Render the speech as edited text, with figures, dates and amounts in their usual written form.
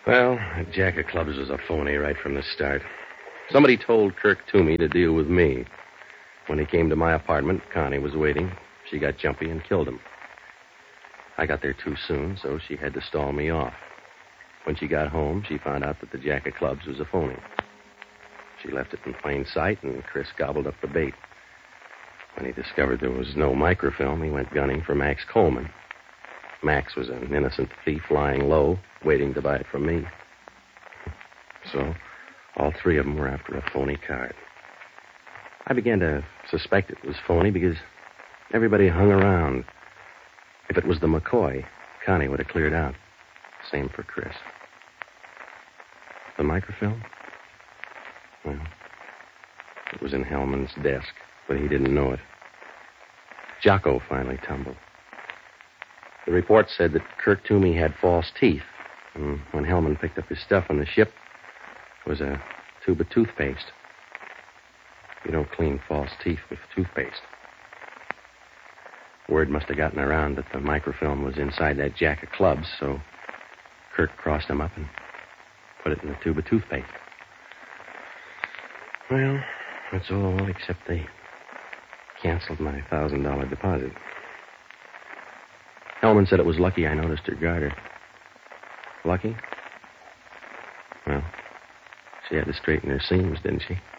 Well, that Jack of Clubs was a phony right from the start. Somebody told Kirk Toomey to deal with me. When he came to my apartment, Connie was waiting. She got jumpy and killed him. I got there too soon, so she had to stall me off. When she got home, she found out that the Jack of Clubs was a phony. She left it in plain sight, and Chris gobbled up the bait. When he discovered there was no microfilm, he went gunning for Max Coleman. Max was an innocent thief lying low, waiting to buy it from me. So, all three of them were after a phony card. I began to suspect it was phony because everybody hung around. If it was the McCoy, Connie would have cleared out. Same for Chris. The microfilm? Well, it was in Hellman's desk, but he didn't know it. Jocko finally tumbled. The report said that Kirk Toomey had false teeth. And when Hellman picked up his stuff on the ship, it was a tube of toothpaste. You don't clean false teeth with toothpaste. Word must have gotten around that the microfilm was inside that Jack of Clubs, so Kirk crossed him up and put it in the tube of toothpaste. Well, that's all except they canceled my $1,000 deposit. Hellman said it was lucky I noticed her garter. Lucky? Well, she had to straighten her seams, didn't she?